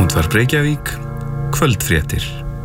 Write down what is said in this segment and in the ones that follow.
Útvarp Reykjavík, kvöldfréttir.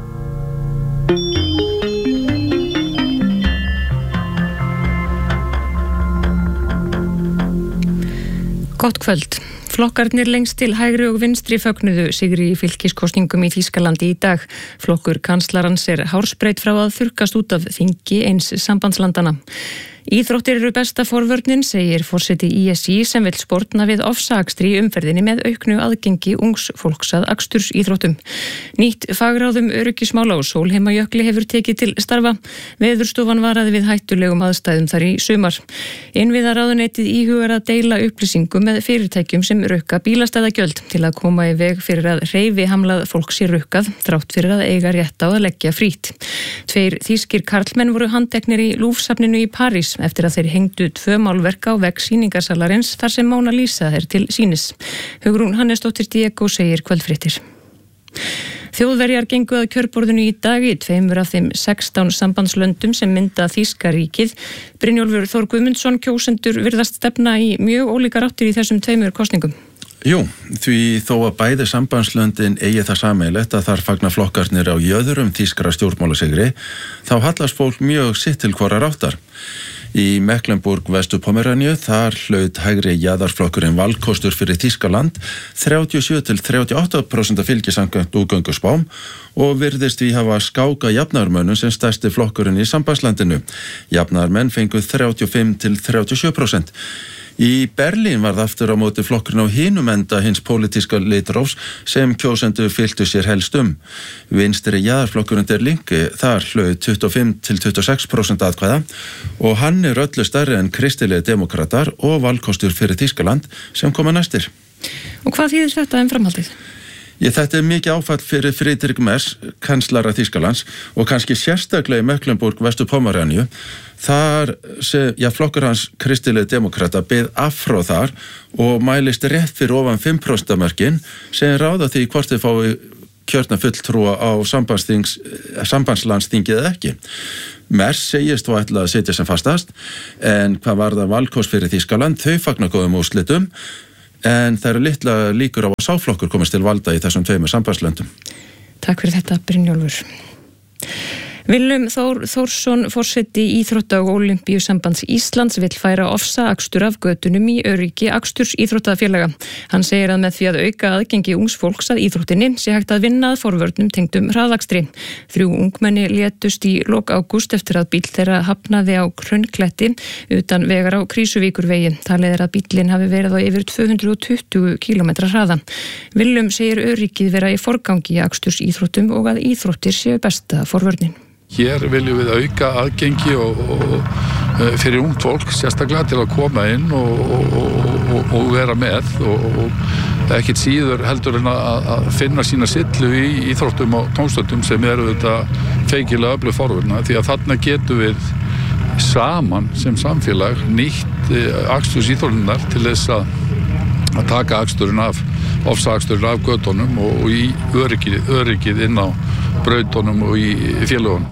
Gott kvöld. Flokkarnir lengst til hægri og vinstri fögnuðu sigri í fylkiskosningum í Þýskalandi í dag. Flokkur kanslarans hársbreytt frá að þurrkast út af þingi eins sambandslandana. Íþróttir eru besta forvörnin, segir forseti ISI sem vill sportna við ofsaakstri í umferðinni með auknu aðgengi ungs fólks að akstursíþróttum. Nýtt fagráðum öryggismála og Sólheimajökli hefur tekið til starfa. Veðurstofan varaði við hættulegum aðstæðum þar í sumar. Innviðaráðuneytið íhugar að deila upplýsingum með fyrirtækjum sem rukka bílastæðagjöld til að koma í veg fyrir að hreyfihamlað fólk sé rukkað þrátt fyrir að eiga rétt á að leggja frít. 2 þýskir karlmenn voru handteknir í Louvre-safninu í París eftir að þeir hengdu 2 málverk á vegg sýningarsalarins þar sem Mona Lisa til sýnis. Hugrún Hannesdóttir Diego segir kvöldfréttir. Þjóðverjar gengu að kjörborðinu í dag í 2 af þeim 16 sambandslöndum sem mynda Þýska ríkið. Brynjólfur Þór Guðmundsson, kjósendur virðast stefna í mjög ólíkar áttir í þessum 2 kosningum. Jú, því þó að bæði sambandslöndin eigi það sameiginlegt að þar fagna flokkarnir á jöðurum þýskra stjórnmálasigri, þá hallast fólk mjög sitt til hvorar áttar. Í Mecklenburg Vestur-Pomeranju þar hlaut hægri jaðarflokkurinn valkostur fyrir Þýskaland 37-38% fylgi samkvæmt útgönguspám og virðist því hafa skáka jafnaðarmönnum sem stærsti flokkurinn í sambandslandinu. Jafnaðarmenn fengu 35-37%. Í Berlín varð aftur á móti flokkurinn á hinum enda hins pólitíska litrófs sem kjósendur fylgtu sér helst Vinstri jaðarflokkurinn Der Linke þar hlaut 25-26% atkvæða og hann öllu stærri en kristilega demokratar og valkostur fyrir Þýskaland sem koma næstir. Og hvað þýðir þetta framhaldið? Þetta mikið áfall fyrir Friedrich Merz, kanslara Þýskalands og kannski sérstaklega í Mecklenburg Vestur-Pomeranju. Þar flokkur hans kristilega demokrata beð af frá þar og mælist rétt fyrir ofan 5% mörkin sem ráða því hvort þið fái kjörna fulltrúa á sambandslandsþingið eða ekki. Merz segist þó ætla að setja sem fastast en hvað varðar valkost fyrir Þýskaland, þau fagna góðum úrslitum en það eru litla líkur á að sáflokkur komast til valda í þessum 2 sambandslöndum. Takk fyrir þetta, Brynjólfur. Willum Þór Þórsson, forseti Íþrótta- og Ólympíusambands Íslands, vill færa ofsaakstur af götunum í öryggi aksturs íþróttafélaga. Hann segir að með því að auka aðgengi ungs fólks að íþróttinni sé hægt að vinna að forvörnum tengdum hraðakstri. 3 ungmenni létust í lok ágúst eftir að bíll þeirra hafnaði á Hraunkletti utan vegar á Krísuvíkurvegi. Talið að bíllinn hafi verið á yfir 220 km hraða. Willum segir öryggið vera í forgangi í aksturs íþróttum og að íþróttir séu besta forvörnin. Hér viljum við auka aðgengi og fyrir ungt fólk sérstaklega til að koma inn og vera með og ekkert síður heldur en að finna sína sillu í íþróttum og tónstöndum sem eru þetta feikilega öflug forvörna því að þarna getum við saman sem samfélag nýtt akstursíþróttirnar til þess að taka ofsaaksturinn af götunum og í öryggið inn á brautunum og í félögunum.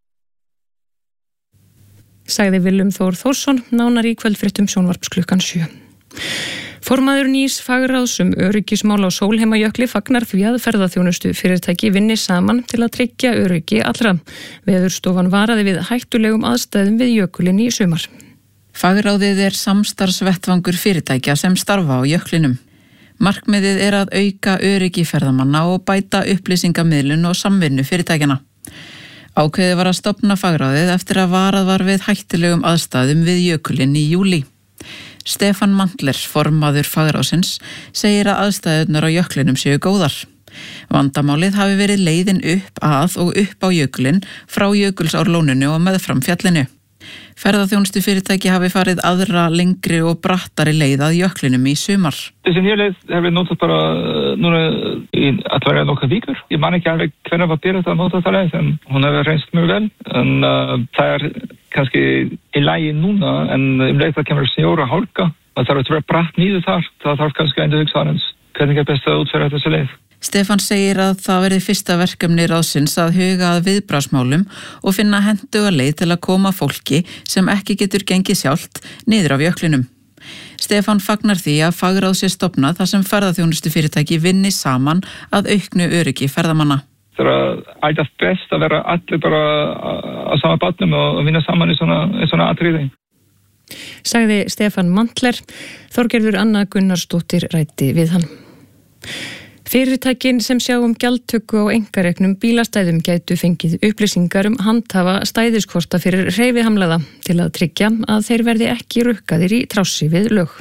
Sagði Willum Þór Þórsson, nánar í kvöldfréttum sjónvarps klukkan 7. Formaður nýs fagráðs öryggismála á Sólheimajökli fagnar því að ferðaþjónustu fyrirtæki vinni saman til að tryggja öryggi allra. Veðurstofan varaði við hættulegum aðstæðum við jökulinn í sumar. Fagráðið samstarfsvettvangur fyrirtækja sem starfa á jöklinum. Markmiðið að auka öryggi ferðamanna og bæta upplýsingamiðlun og samvinnu fyrirtækjana. Ákveðið var að stofna fagráðið eftir að varað var við hættulegum aðstæðum við jökulinn í júlí. Stefán Mandler, formaður fagráðsins, segir að aðstæðurnar á jöklinum séu góðar. Vandamálið hafi verið leiðin upp að og upp á jökulinn frá Jökulsárlóninu og meðfram fjallinu. Ferðaþjónustu fyrirtæki hafi farið aðra lengri og brattari leið að jöklinum í sumar. Þessi nýja leið hefur notað bara núna í að vera nokkra vikur. Ég man ekki alveg hvernig var byrjað að nota það leið, en hún hefur reynst mjög vel. En það kannski í lagi núna, en leið það kemur snjór og hálka. Það þarf að vera bratt nýður þar. Það þarf kannski að hugsa aðeins hvernig best að útfæra þessi leið. Stefán segir að það verði fyrsta verkefni ráðsins að huga að viðbragðsmálum og finna hentuga leið til að koma fólki sem ekki getur gengið sjálft niður af jöklinum. Stefán fagnar því að fagráð sé stofnað þar sem ferðaþjónustu fyrirtæki vinni saman að auknu öryggi ferðamanna. Það alltaf best að vera allir bara á sama bátnum og vinna saman í svona atriði. Sagði Stefán Mantler. Þorgerður Anna Gunnarsdóttir ræddi við hann. Fyrirtækin sem sjá gjaldtöku á einkareknum bílastæðum gætu fengið upplýsingar handhafa stæðiskorta fyrir hreyfihamlaða til að tryggja að þeir verði ekki rukkaðir í trássi við lög.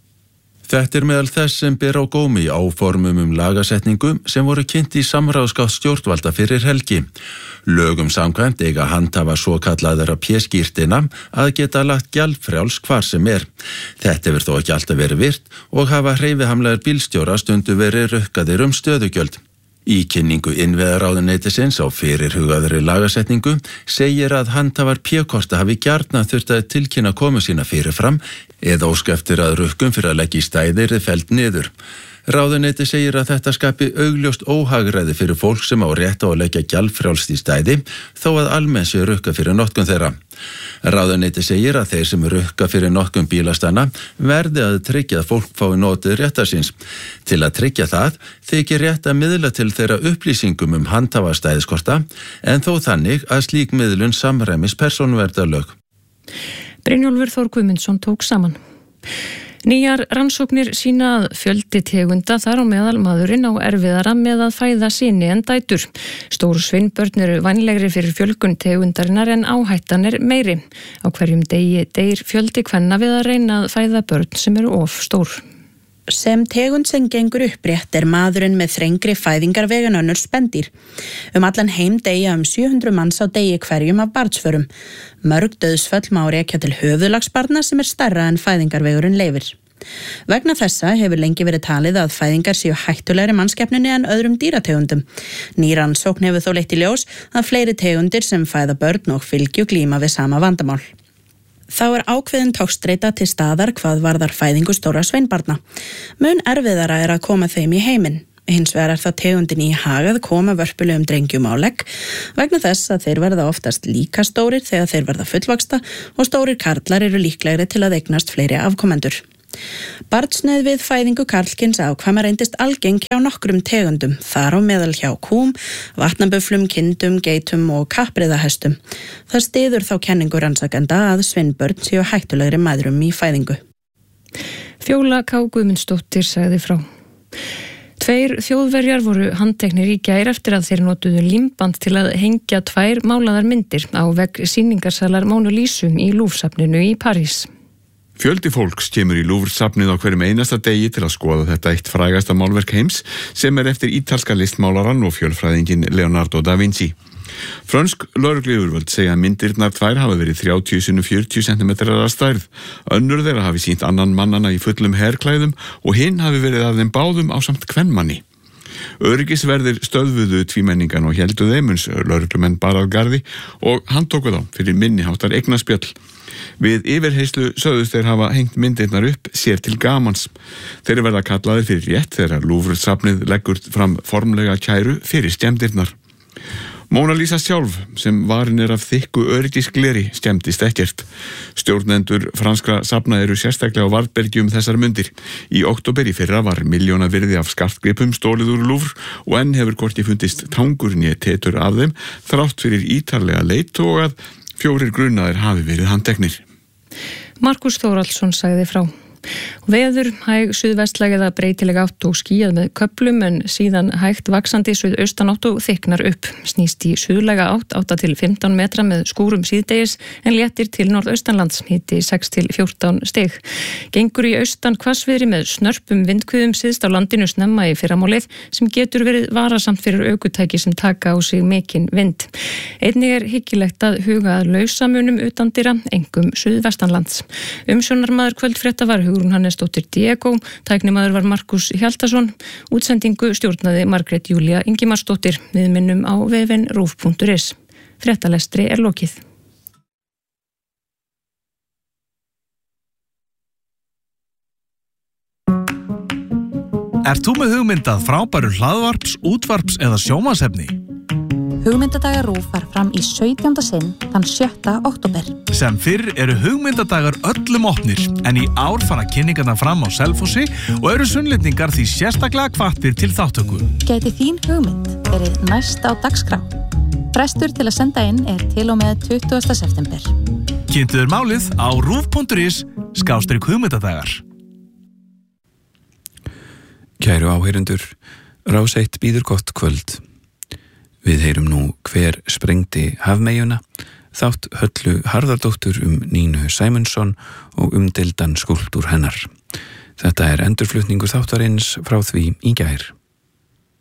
Þetta meðal þess sem ber á gómi áformum lagasetningu sem voru kynnt í samráðsgátt stjórnvalda fyrir helgi. Lögum samkvæmt eiga handhafa svo kallaðara P-skírteina að geta lagt gjaldfrjáls hvar sem er. Þetta hefur þó ekki alltaf verið virt og hafa hreyfihamlaðir bílstjóra stundu verið rukkaðir stöðugjöld. Í kynningu innviðaráðuneytisins á fyrirhugaðri lagasetningu segir að handhafar P-korta hafi gjarnan þurft að tilkynna komu sína fyrirfram eða óska eftir að rukkum fyrir að leggja í stæði yrði felld niður. Ráðuneyti segir að þetta skapi augljóst óhagræði fyrir fólk sem á rétt á að leggja gjaldfrjálst í stæði þó að almenn sé rukka fyrir notkun þeirra. Ráðuneyti segir að þeir sem rukka fyrir notkun bílastana verði að tryggja að fólk fái notið réttar síns. Til að tryggja það þykir rétt að miðla til þeirra upplýsingum handhafa stæðiskorta en þó þannig að slík miðlun samræmis persónuverndarlög. Brynjólfur Þór Guðmundsson tók saman. Nýjar rannsóknir sýna að fjöldi tegunda þar á meðal maðurinn á erfiðara með að fæða syni en dætur. Stór sveinbörn eru vænlegri fyrir fjölgun tegundarinnar en áhættan meiri. Á hverjum degi deyr fjöldi kvenna við að reyna að fæða börn sem eru of stór. Sem tegund sem gengur upprétt maðurinn með þrengri fæðingarveg en önnur spendýr. Allan heim deyja 700 manns á degi hverjum af barnsförum. Mörg dauðsföll má rekja til höfuðlagsbarna sem stærra en fæðingarvegurinn leyfir. Vegna þessa hefur lengi verið talið að fæðingar séu hættulegri mannskepnunni en öðrum dýrategundum. Ný rannsókn hefur þó leitt í ljós að fleiri tegundir sem fæða börn og fylgju glíma við sama vandamál. Þá ákveðin togstreita til staðar hvað varðar fæðingu stórra sveinbarna. Mun erfiðara að koma þeim í heiminn. Hins vegar það tegundin í hag að koma vörpulegum drengjum á legg vegna þess að þeir verða oftast líka stórir þegar þeir verða fullvaxta og stórir karlar eru líklegri til að eignast fleiri afkomendur. Barnsnauð við fæðingu karlkyns afkvæma reyndist algeng hjá nokkrum tegundum, þar á meðal hjá kúm, vatnaböflum, kindum, geitum og kappreiðahestum. Það styður þá kenningu rannsakenda að sveinbörn séu hættulegri mæðrum í fæðingu. Fjóla K. Guðmundsdóttir sagði frá. 2 þjóðverjar voru handteknir í gær eftir að þeir notuðu límband til að hengja 2 málaðar myndir á vegg sýningarsalar Mona Lisu í Louvre-safninu í París. Fjöldi fólks kemur í Louvre-safnið á hverjum einasta degi til að skoða þetta eitt frægasta málverk heims sem eftir ítalska listmálaran og fjölfræðingin Leonardo da Vinci. Frönsk lögregluyfirvöld segja að myndirnar 2 hafa verið 30x40 cm að stærð. Önnur þeirra hafi sýnt annan mannana í fullum herklæðum og hinn hafi verið af þeim báðum ásamt kvenmanni. Öryggisverðir stöðvuðu tvímenningan og héldu þeim uns lögreglumenn bar að garði og handtóku þá fyrir minniháttar eignaspjöll. Við yfirheyslu sögðust þeir hafa hengt myndirnar upp sér til gamans. Þeir verða kallaðir fyrir rétt þegar Louvre-safnið leggur fram formlega kæru fyrir skemmdirnar. Mona Lisa sjálf, sem varin af þykku öryggisgleri, skemmdist ekkert. Stjórnendur franskra safna eru sérstaklega á varðbergi þessar mundir. Í október í fyrra var milljóna virði af skartgripum stólið úr Louvre og enn hefur hvorki fundist tangur né tetur af þeim þrátt fyrir ítarlega leit og að 4 grunaðir hafi verið handteknir. Markus Þórhallsson sagði frá. Veður, hæg suðvestlæg eða breytileg átt og skýjað með köflum en síðan hægt vaxandi suðaustanátt og þykknar upp. Snýst í suðlæga átt 8 til 15 metra með skúrum síðdegis en léttir til norðaustanlands, hiti 6 til 14 stig. Gengur í austan hvassviðri með snörpum vindhviðum síðst á landinu snemma í fyrramálið sem getur verið varasamt fyrir ökutæki sem taka á sig mikinn vind. Einnig hyggilegt að huga að lausamunum utandyra, einkum suðvestanlands. Umsjónarmaður kvöldfrétta var Hugrún Hannesdóttir Diego, tæknimaður var Markus Hjaltason, útsendingu stjórnaði Margrét Júlía Ingimarsdóttir, við minnum á vefinn rúv.is. Fréttalestri lokið. Ert þú með hugmynd að frábæru hlaðvarps, útvarps eða sjónvarpsefni? Hugmyndadagar RÚV fara fram í 17. sinn þann 7. október. Sem fyrr eru hugmyndadagar öllum opnir, en í ár fara kynningarnar fram á Selfossi og eru sunnlendingar því sérstaklega hvattir til þáttöku. Gæti þín hugmynd verið næst á dagskrá. Frestur til að senda inn til og með 20. september. Kynntu þér málið á rúv.is/hugmyndadagar. Kæru áheyrendur, Rás 1 býður gott kvöld. Við heyrum nú Hver sprengdi hafmeyjuna, þátt Höllu Harðardóttur Nínu Sæmundsson og umdeildan skúlptúr hennar. Þetta endurflutningur þáttarins frá því í gær.